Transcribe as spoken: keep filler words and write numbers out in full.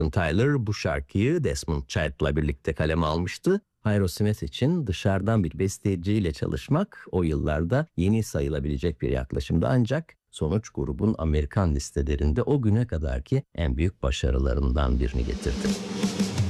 Tyler bu şarkıyı Desmond Child'la birlikte kaleme almıştı. Aerosmith için dışarıdan bir besteciyle çalışmak o yıllarda yeni sayılabilecek bir yaklaşımdı, ancak sonuç grubun Amerikan listelerinde o güne kadarki en büyük başarılarından birini getirdi.